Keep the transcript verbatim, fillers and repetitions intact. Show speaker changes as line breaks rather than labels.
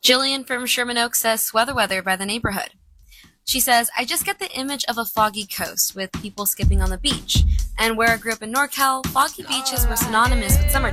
Jillian from Sherman Oaks says sweater weather by the neighborhood. She says, I just get the image of a foggy coast with people skipping on the beach. And where I grew up in NorCal, foggy beaches were synonymous with summertime.